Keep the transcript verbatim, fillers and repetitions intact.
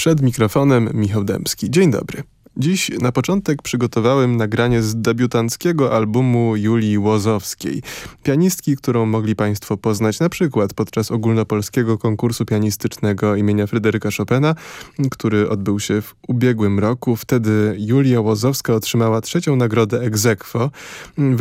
Przed mikrofonem Michał Dębski. Dzień dobry. Dziś na początek przygotowałem nagranie z debiutanckiego albumu Julii Łozowskiej, pianistki, którą mogli Państwo poznać na przykład podczas ogólnopolskiego konkursu pianistycznego imienia Fryderyka Chopina, który odbył się w ubiegłym roku. Wtedy Julia Łozowska otrzymała trzecią nagrodę ex aequo.